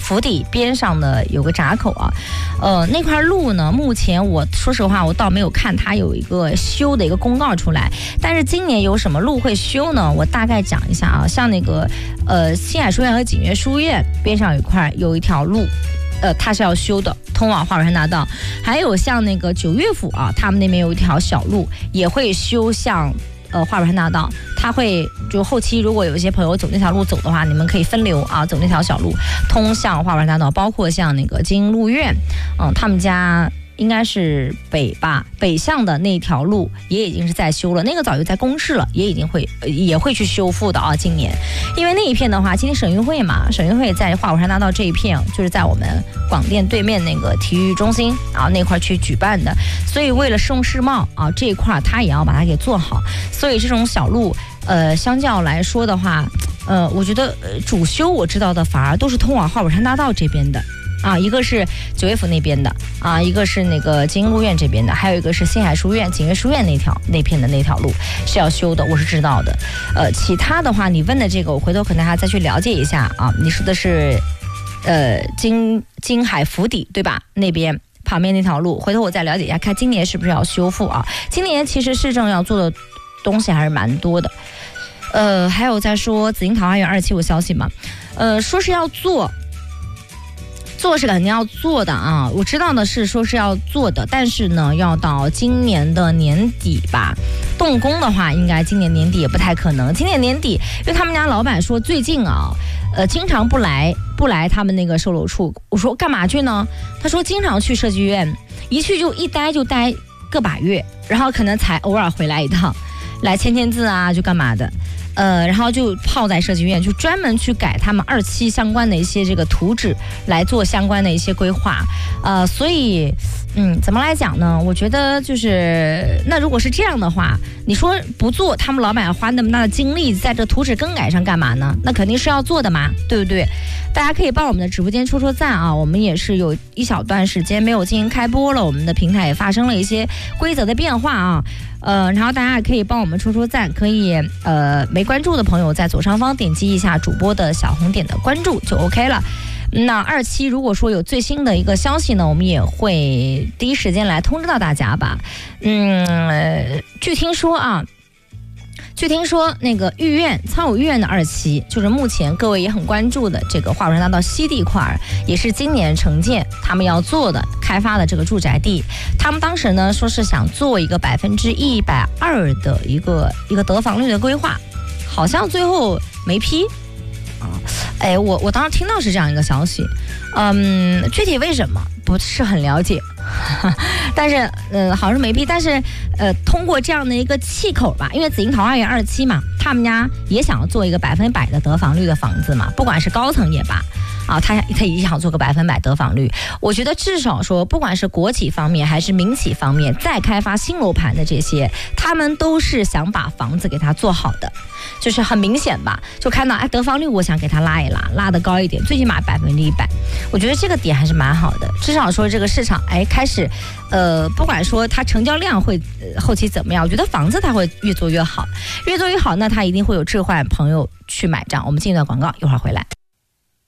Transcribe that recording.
府邸边上的有个闸口啊，那块路呢，目前我说实话我倒没有看它有一个修的一个公告出来，但是今年有什么路会修呢？我大概讲一下啊，像那个新海书院和锦悦书院边上有一条路。它是要修的，通往华北山大道。还有像那个九岳府啊，他们那边有一条小路也会修向华北山大道。它会就后期如果有一些朋友走那条路走的话，你们可以分流啊，走那条小路通向华北山大道。包括像那个金鹿苑，他们家应该是北向的那条路也已经是在修了，那个早就在公示了，也会去修复的啊。今年，因为那一片的话，今天省运会嘛，省运会在华北山大道这一片，就是在我们广电对面那个体育中心啊那块去举办的，所以为了市容市貌啊这一块，他也要把它给做好。所以这种小路，相较来说的话，我觉得主修我知道的反而都是通往华北山大道这边的。啊，一个是九岳府那边的啊，一个是那个金鹿苑这边的，还有一个是新海书院、锦悦书院那片的那条路是要修的，我是知道的。其他的话，你问的这个，我回头可能还再去了解一下啊。你说的是金海府邸对吧？那边旁边那条路，回头我再了解一下，看今年是不是要修复啊？今年其实市政要做的东西还是蛮多的。还有在说紫荆桃花源2期有消息吗？说是要做是肯定要做的啊，我知道的是说是要做的，但是呢，要到今年的年底吧。动工的话，应该今年年底也不太可能。今年年底，因为他们家老板说最近啊，经常不来他们那个售楼处。我说干嘛去呢？他说经常去设计院，一去一待个把月，然后可能才偶尔回来一趟，来签字啊，就干嘛的。然后就泡在设计院，就专门去改他们2期相关的一些这个图纸，来做相关的一些规划。所以，怎么来讲呢？我觉得就是，那如果是这样的话，你说不做，他们老板花那么大的精力在这图纸更改上干嘛呢？那肯定是要做的嘛，对不对？大家可以帮我们的直播间戳赞啊！我们也是有一小段时间没有进行开播了，我们的平台也发生了一些规则的变化啊。然后大家也可以帮我们戳赞，可以没关注的朋友在左上方点击一下主播的小红点的关注就 OK 了。那2期如果说有最新的一个消息呢，我们也会第一时间来通知到大家吧。据听说那个苍梧御苑的2期，就是目前各位也很关注的这个华北山大道西地块，也是今年承建他们要做的开发的这个住宅地。他们当时呢说是想做一个120%的一个得房率的规划，好像最后没批啊。我当时听到是这样一个消息，具体为什么不是很了解。但是好像是没批，但是通过这样的一个气口吧，因为紫荆桃花源2期嘛，他们家也想要做一个100%的得房率的房子嘛，不管是高层也罢啊，他也想做个100%得房率。我觉得至少说，不管是国企方面还是民企方面，在开发新楼盘的这些，他们都是想把房子给它做好的，就是很明显吧，就看到得房率我想给它拉一拉得高一点，最起码100%，我觉得这个点还是蛮好的。至少说这个市场开始不管说它成交量会后期怎么样，我觉得房子它会越做越好，那它一定会有置换朋友去买账。我们进一段广告，一会儿回来。